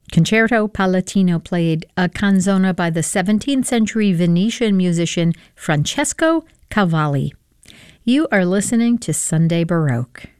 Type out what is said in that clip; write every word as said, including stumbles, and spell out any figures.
Concerto Palatino played a canzona by the seventeenth century Venetian musician Francesco Cavalli. You are listening to Sunday Baroque.